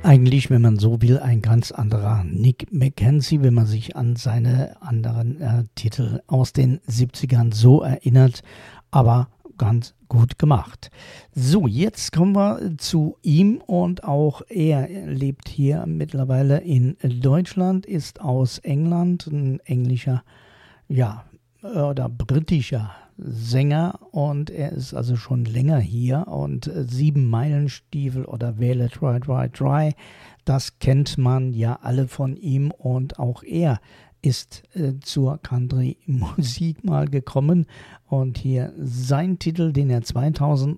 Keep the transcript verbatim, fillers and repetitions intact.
Eigentlich, wenn man so will, ein ganz anderer Nick Mackenzie, wenn man sich an seine anderen äh, Titel aus den siebzigern so erinnert, aber ganz gut gemacht. So, jetzt kommen wir zu ihm und auch er lebt hier mittlerweile in Deutschland, ist aus England, ein englischer, ja, oder britischer Sänger und er ist also schon länger hier und äh, Sieben Meilenstiefel oder Wähle Try Try Try, das kennt man ja alle von ihm und auch er ist äh, zur Country-Musik mal gekommen und hier sein Titel, den er zweitausend